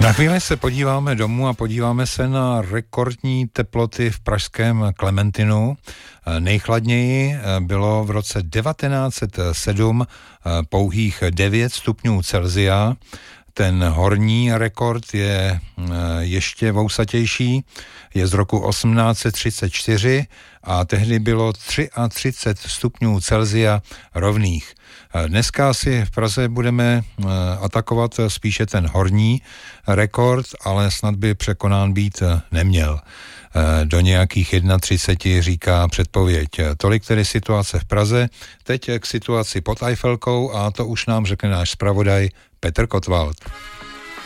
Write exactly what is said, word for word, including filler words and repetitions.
Na chvíli se podíváme domů a podíváme se na rekordní teploty v pražském Klementinu. Nejchladněji bylo v roce devatenáct set sedm pouhých devět stupňů Celsia. Ten horní rekord je ještě vousatější, je z roku osmnáct set třicet čtyři a tehdy bylo třicet tři stupňů Celsia rovných. Dneska si v Praze budeme atakovat spíše ten horní rekord, ale snad by překonán být neměl. Do nějakých třicet jedna říká předpověď. Tolik tedy situace v Praze. Teď k situaci pod Eiffelkou a to už nám řekne náš zpravodaj Petr Kotwald.